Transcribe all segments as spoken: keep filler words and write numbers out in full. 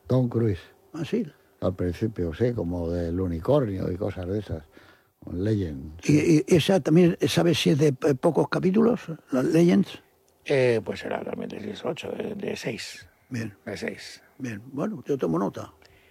Tom Cruise. ¿Ah, sí? Al principio, sí, como del unicornio y cosas de esas. Legends. ¿Y, y esa también, sabes si es de eh, pocos capítulos, las Legends? Eh, pues será también de dieciocho, de, de seis. Bien. De seis. Bien, bueno, yo tomo nota.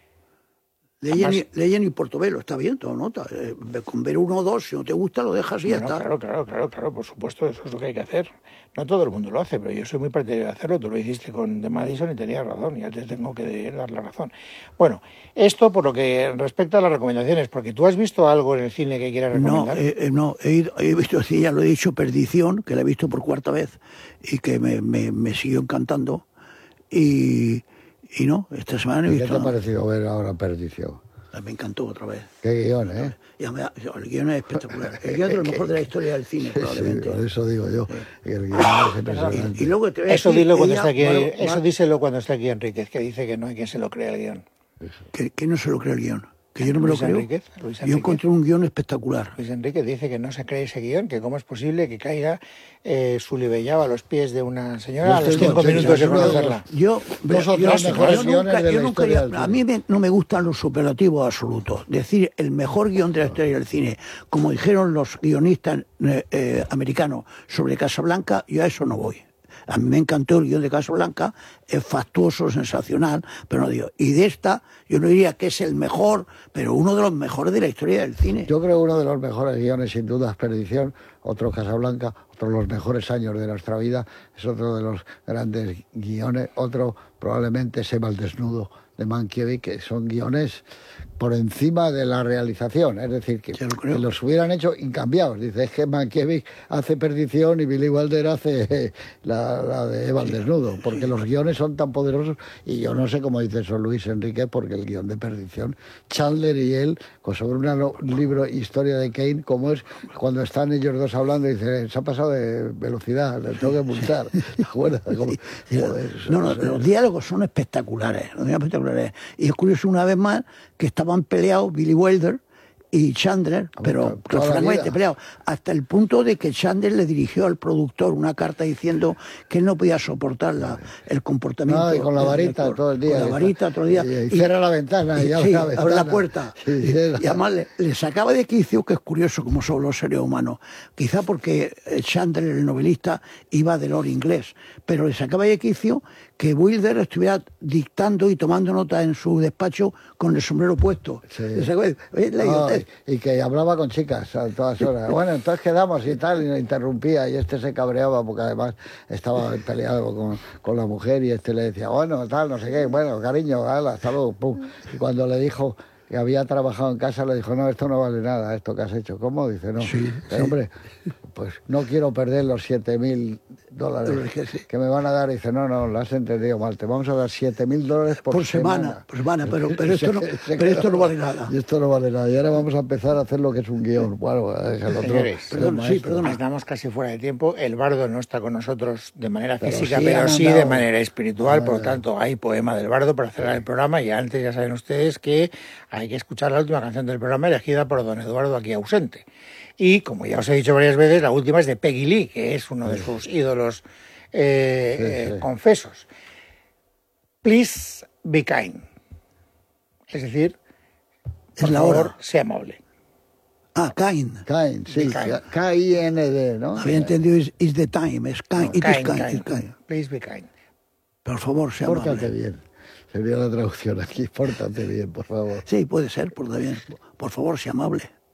Legend, Legend y Portobelo, está bien, tomo nota. Eh, con ver uno o dos, si no te gusta, lo dejas y ya Bueno, está. claro, claro, claro, claro, por supuesto, eso es lo que hay que hacer. No todo el mundo lo hace, pero yo soy muy partidario de hacerlo. Tú lo hiciste con The Madison y tenías razón, ya te tengo que dar la razón. Bueno, esto por lo que respecta a las recomendaciones, porque tú has visto algo en el cine que quieras recomendar. No, eh, eh, no he, ido, he visto, sí, ya lo he dicho, Perdición, que la he visto por cuarta vez y que me, me, me siguió encantando. Y, y no, esta semana he visto... ¿Qué te ha parecido ver ahora Perdición? Me encantó otra vez. Qué guión, ¿eh? Ya me, el guión es espectacular. El guión es lo mejor de la historia del cine, probablemente. Sí, por eso digo yo. Que el guión es impresionante. Y, y luego te voy a eso decir, dilo cuando ella, está aquí, bueno, eso díselo cuando está aquí Enríquez, que dice que no hay quien se lo crea el guión. Que, que no se lo cree el guión. Que yo no me Luis lo creo. Enríquez, Luis Yo Enríquez. encontré un guión espectacular. Luis Enríquez dice que no se cree ese guión, que cómo es posible que caiga eh, Sulibellao a los pies de una señora a los cinco minutos de conocerla. Yo, Dos o yo, tres yo mejores nunca, guiones de yo la nunca historia ya- del a cine. mí me- no me gustan los superlativos absolutos. Decir el mejor guión de la historia del cine, como dijeron los guionistas eh, eh, americanos sobre Casablanca, yo a eso no voy. A mí me encantó el guión de Casablanca, es factuoso, sensacional, pero no digo. Y de esta, yo no diría que es el mejor, pero uno de los mejores de la historia del cine. Yo creo que uno de los mejores guiones, sin duda, es Perdición, otro Casablanca, otro los mejores años de nuestra vida, es otro de los grandes guiones, otro probablemente Seba el desnudo de Mankiewicz, que son guiones por encima de la realización, es decir, que, Yo lo creo. que los hubieran hecho incambiados. Dice, es que Mankiewicz hace Perdición y Billy Wilder hace la, la de Eva el desnudo, porque los guiones son tan poderosos, y yo no sé cómo dice eso Luis Enrique, porque el guión de Perdición, Chandler y él, con sobre una no- un libro, Historia de Kane, como es cuando están ellos dos hablando, y dice, se ha pasado de velocidad, le tengo que multar. Bueno, como- joder, No, no, o sea, los diálogos son espectaculares, los diálogos espectaculares. Y es curioso una vez más que estaban peleados Billy Wilder y Chandler, pero toda la francamente vida. peleados, hasta el punto de que Chandler le dirigió al productor una carta diciendo que él no podía soportar la, el comportamiento. No, y con la del varita director. todo el día. Con la varita todo el día. Y, y cierra la ventana, y, Y- abre sí, la abre ventana. la puerta. Sí, y, cierra. y además le, le sacaba de quicio, que es curioso como son los seres humanos. Quizá porque eh, Chandler, el novelista, iba del oro inglés, pero le sacaba de quicio que Wilder estuviera dictando y tomando nota en su despacho con el sombrero puesto. Sí. Le sacaba de- "Oye, le digo, No, "Usted". y, y que hablaba con chicas a todas horas. Bueno, entonces quedamos y tal, y lo interrumpía, y este se cabreaba porque además estaba peleado con, con la mujer, y este le decía, bueno, tal, no sé qué, bueno, cariño, ala, hasta luego, pum. Y cuando le dijo que había trabajado en casa, le dijo, no, esto no vale nada, esto que has hecho. ¿Cómo? Dice, no. Sí, Pero, sí. hombre, pues no quiero perder los siete mil dólares que me van a dar. Dice, no, no, lo has entendido mal, te vamos a dar siete mil dólares por, Por semana, por semana, pero- pero esto no- Se- se pero esto quedó- no vale nada. Y esto no vale nada. Y ahora vamos a empezar a hacer lo que es un guión. Bueno, es el otro. Señores, el perdón, sí, maestro. perdona. Estamos casi fuera de tiempo. El bardo no está con nosotros de manera Pero física, sí pero ha sí mandado- de manera espiritual. Por lo Ah, tanto, hay poema del bardo para cerrar el programa. Y antes ya saben ustedes que hay que escuchar la última canción del programa elegida por don Eduardo, aquí ausente. Y como ya os he dicho varias veces, la última es de Peggy Lee, que es uno de sus ídolos eh, Sí, eh, sí. confesos. Please be kind. Es decir, por Es la favor, hora. sea amable. Ah, Cain. Cain, sí, Cain. K I N D, ¿no? Había entendido is, is the time, es Cain, it is Kind, Cain, kind. is Cain. Please be kind. Por favor, sea Pórtate amable. bien. Sería la traducción aquí. Pórtate bien, por favor. Sí, puede ser, por, bien. Por favor, sea amable.